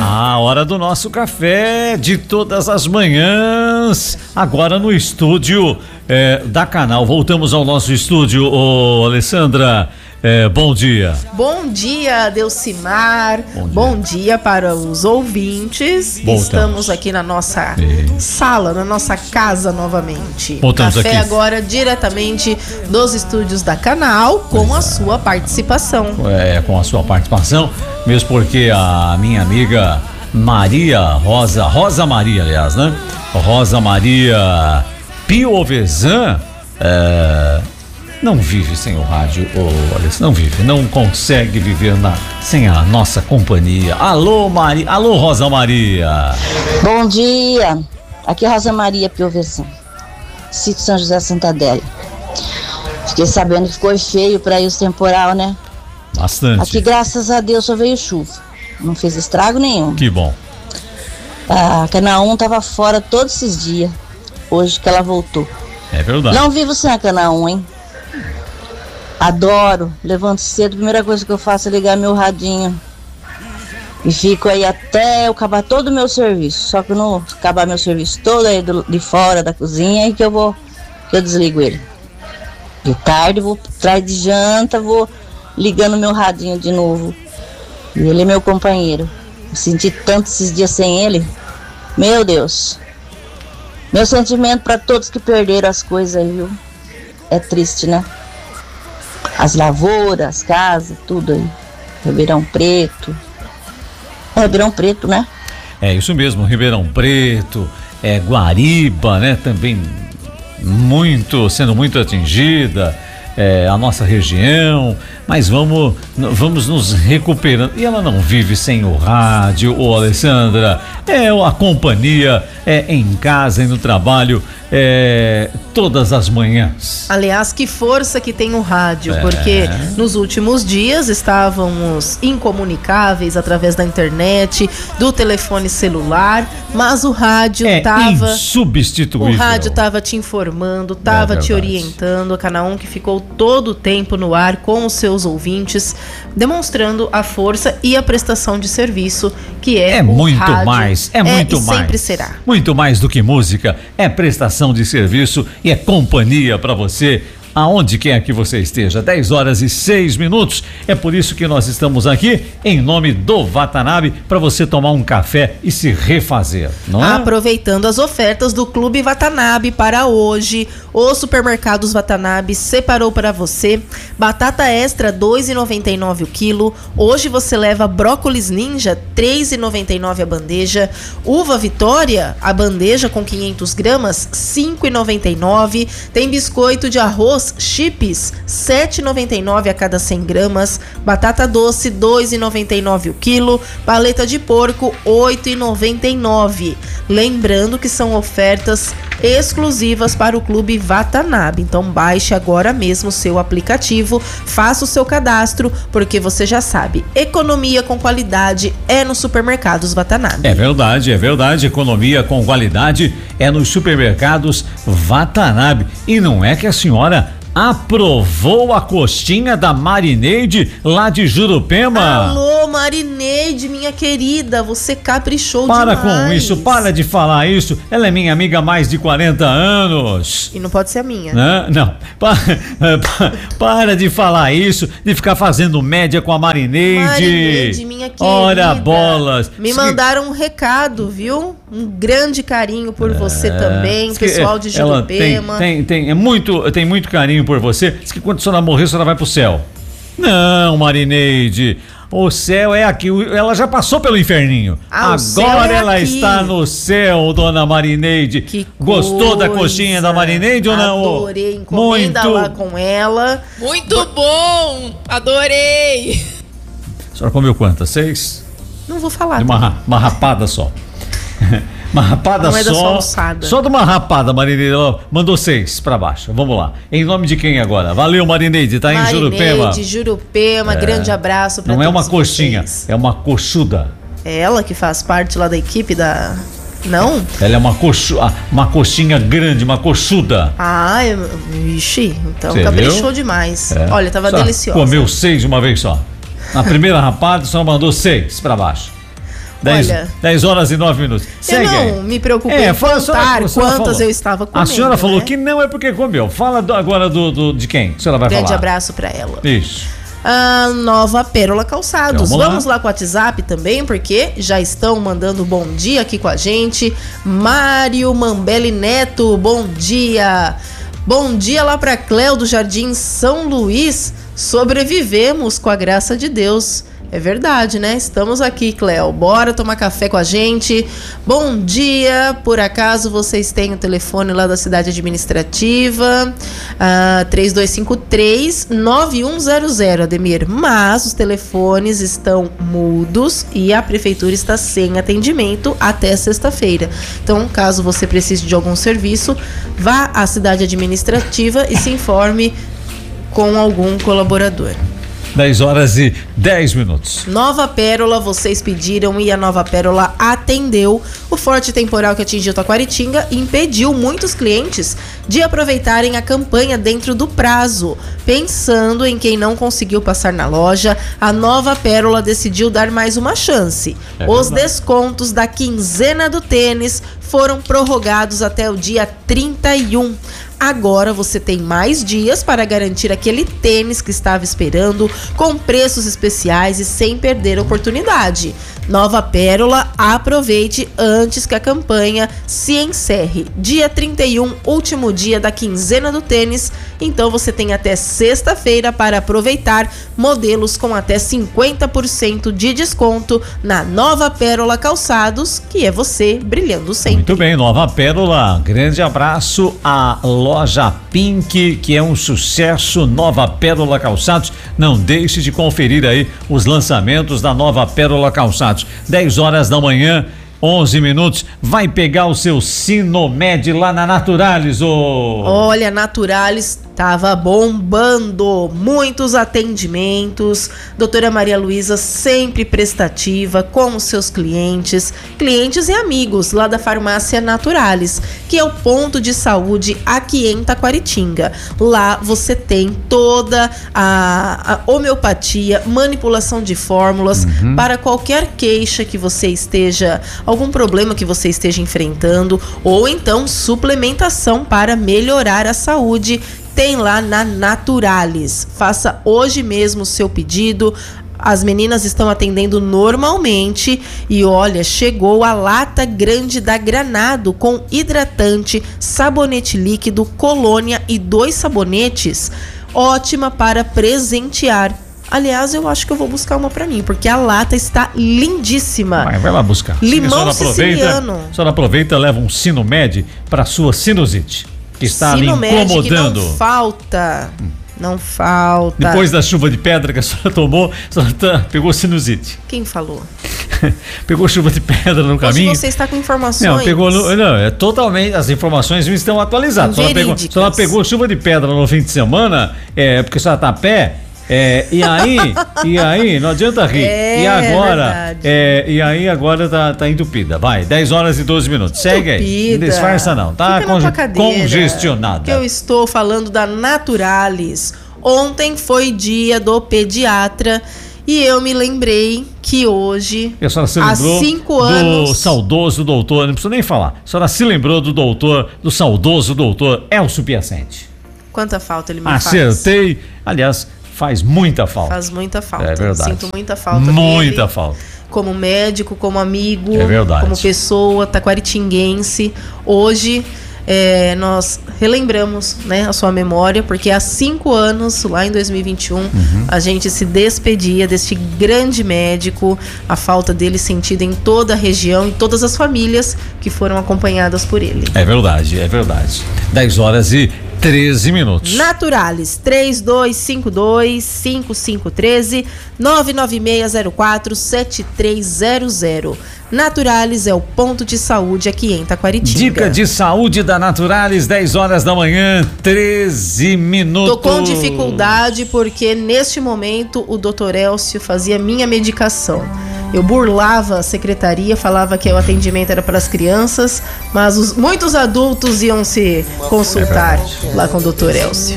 A hora do nosso café de todas as manhãs, agora no estúdio da Canal. Voltamos ao nosso estúdio, Alessandra. Bom dia. Bom dia, Delcimar. Bom dia para os ouvintes. Voltamos. Estamos aqui na nossa sala, na nossa casa novamente. Voltamos Café aqui. Agora diretamente dos estúdios da Canal, com a sua participação. Com a sua participação, mesmo porque a minha amiga Rosa Maria, aliás, né? Rosa Maria Piovesan, não vive sem o rádio, Alessandro, não vive, não consegue viver sem a nossa companhia. Alô, Rosa Maria. Bom dia, aqui é Rosa Maria Piovesan, sítio São José Santa Adélia. Fiquei sabendo que ficou feio para ir o temporal, né? Bastante. Aqui, graças a Deus, só veio chuva, não fez estrago nenhum. Que bom. A Canaã tava fora todos esses dias, hoje que ela voltou. É verdade. Não vivo sem a Canaã, hein? Adoro, levanto cedo, a primeira coisa que eu faço é ligar meu radinho e fico aí até eu acabar todo o meu serviço. Só que não acabar meu serviço todo aí de fora da cozinha e que eu desligo ele. De tarde vou atrás de janta, vou ligando meu radinho de novo. E ele é meu companheiro. Eu senti tanto esses dias sem ele. Meu Deus. Meu sentimento para todos que perderam as coisas aí, viu? É triste, né? As lavouras, as casas, tudo aí. Ribeirão Preto. É Ribeirão Preto, né? É isso mesmo, Ribeirão Preto, Guariba, né? Também sendo muito atingida, a nossa região, mas vamos nos recuperando. E ela não vive sem o rádio, Alessandra. A companhia em casa e no trabalho todas as manhãs. Aliás, que força que tem o rádio, porque nos últimos dias estávamos incomunicáveis através da internet, do telefone celular, mas o rádio estava insubstituível. O rádio estava te informando, estava te orientando. A Canaã que ficou todo o tempo no ar com os seus ouvintes, demonstrando a força e a prestação de serviço que é o muito rádio. Mais, muito mais. Sempre será. Muito mais do que música, prestação de serviço e companhia para você, aonde quer que você esteja. 10h06. É por isso que nós estamos aqui em nome do Watanabe, para você tomar um café e se refazer, não é? Aproveitando as ofertas do Clube Watanabe para hoje, os supermercados Watanabe separou para você batata extra R$ 2,99 o quilo. Hoje você leva brócolis ninja R$ 3,99 a bandeja, uva Vitória a bandeja com 500 gramas R$ 5,99. Tem biscoito de arroz chips R$ 7,99 a cada 100 gramas, batata doce R$ 2,99 o quilo, paleta de porco R$ 8,99. Lembrando que são ofertas exclusivas para o Clube Watanabe. Então baixe agora mesmo o seu aplicativo, faça o seu cadastro, porque você já sabe, economia com qualidade é nos supermercados Watanabe. É verdade. Economia com qualidade é nos supermercados Watanabe. E não é que a senhora aprovou a coxinha da Marineide lá de Jurupema? Alô, Marineide, minha querida, você caprichou para demais. Com isso, para de falar isso. Ela é minha amiga há mais de 40 anos. E não pode ser a minha. Não. Para de falar isso, de ficar fazendo média com a Marineide. Marineide, minha querida. Ora bolas. Me mandaram um recado, viu? Um grande carinho por você também, pessoal de Jurupema. Tem muito carinho por você. Diz que quando a senhora morrer, a senhora vai pro céu. Não, Marineide. O céu é aqui. Ela já passou pelo inferninho. Agora ela está no céu, dona Marineide. Que gostou coisa. Da coxinha da Marineide ou não? Adorei, encomenda lá com ela. Muito bom, adorei. A senhora comeu quantas? 6? Não vou falar. De uma rapada só. Uma rapada só de uma rapada, Marineide. Ela mandou 6 pra baixo. Vamos lá. Em nome de quem agora? Valeu, Marineide. Tá em Jurupema. Marineide, Jurupema. Grande abraço pra todos. Não é uma coxinha, vocês. É uma coxuda. É ela que faz parte lá da equipe da... Não? Ela é uma coxinha grande, uma coxuda. Ixi, então Você caprichou viu? demais. Olha, tava deliciosa. Comeu 6 de uma vez só. Na primeira rapada, só mandou 6 pra baixo. 10 horas e 9 minutos. Segue eu não aí. me preocupei em contar quantas falou. eu estava comendo. A senhora falou né? que não é porque comeu. Fala agora de quem a senhora vai falar. Grande abraço pra ela. Isso. A Nova Pérola Calçados. Vamos lá com o WhatsApp também, porque já estão mandando bom dia aqui com a gente. Mário Mambelli Neto, bom dia. Bom dia lá pra Cléo do Jardim São Luís. Sobrevivemos com a graça de Deus. É verdade, né? Estamos aqui, Cléo. Bora tomar café com a gente. Bom dia. Por acaso vocês têm o telefone lá da cidade administrativa? 3253-9100, Ademir. Mas os telefones estão mudos e a prefeitura está sem atendimento até sexta-feira. Então, caso você precise de algum serviço, vá à cidade administrativa e se informe com algum colaborador. 10 horas e 10 minutos. Nova Pérola, vocês pediram e a Nova Pérola atendeu. O forte temporal que atingiu Taquaritinga impediu muitos clientes de aproveitarem a campanha dentro do prazo. Pensando em quem não conseguiu passar na loja, a Nova Pérola decidiu dar mais uma chance. Os descontos da quinzena do tênis foram prorrogados até o dia 31. Agora você tem mais dias para garantir aquele tênis que estava esperando, com preços especiais e sem perder a oportunidade. Nova Pérola, aproveite antes que a campanha se encerre. Dia 31, último dia da quinzena do tênis, então você tem até sexta-feira para aproveitar modelos com até 50% de desconto na Nova Pérola Calçados, que é você brilhando sempre. Muito bem, Nova Pérola, grande abraço à loja Pink, que é um sucesso. Nova Pérola Calçados, não deixe de conferir aí os lançamentos da Nova Pérola Calçados. 10 horas da manhã, 11 minutos, vai pegar o seu Sinomed lá na Naturalis, Olha, Naturalis tava bombando, muitos atendimentos, doutora Maria Luísa sempre prestativa com os seus clientes e amigos lá da farmácia Naturalis, que é o ponto de saúde aqui em Taquaritinga. Lá você tem toda a homeopatia, manipulação de fórmulas para qualquer queixa que você esteja, algum problema que você esteja enfrentando, ou então suplementação para melhorar a saúde. Tem lá na Naturalis. Faça hoje mesmo o seu pedido. As meninas estão atendendo normalmente. E olha, chegou a lata grande da Granado com hidratante, sabonete líquido, colônia e 2 sabonetes. Ótima para presentear. Aliás, eu acho que eu vou buscar uma pra mim, porque a lata está lindíssima. Vai lá buscar. Limão siciliano. A senhora aproveita e leva um Sinomed para sua sinusite, que está lhe incomodando. Que não falta. Não falta. Depois da chuva de pedra que a senhora tomou, a senhora pegou sinusite. Quem falou? Pegou chuva de pedra no caminho. Você está com informações. Não, é totalmente, as informações não estão atualizadas. A senhora pegou chuva de pedra no fim de semana, porque a senhora está a pé. E aí, não adianta rir. E aí agora tá entupida. Vai, 10 horas e 12 minutos. Segue aí. Não disfarça não, tá congestionada. Que eu estou falando da Naturalis. Ontem foi dia do pediatra e eu me lembrei que hoje, há 5 anos... do saudoso doutor, não preciso nem falar. A senhora se lembrou do saudoso doutor Elcio Piacente. Quanta falta ele me faz. Acertei. Aliás, faz muita falta. Faz muita falta. É verdade. Sinto muita falta Muita dele, falta. como médico, como amigo, é verdade, como pessoa taquaritinguense. Hoje nós relembramos, né, a sua memória, porque há 5 anos, lá em 2021, a gente se despedia deste grande médico, a falta dele sentida em toda a região e todas as famílias que foram acompanhadas por ele. É verdade, é verdade. 10 horas e 13 minutos. Naturalis, 3252-5513, 99604-7300. Naturalis é o ponto de saúde aqui em Taquaritinga. Dica de saúde da Naturalis, 10 horas da manhã, 13 minutos. Tô com dificuldade porque neste momento o Dr. Elcio fazia minha medicação. Eu burlava a secretaria, falava que o atendimento era para as crianças, mas muitos adultos iam se consultar lá com o Dr. Elcio.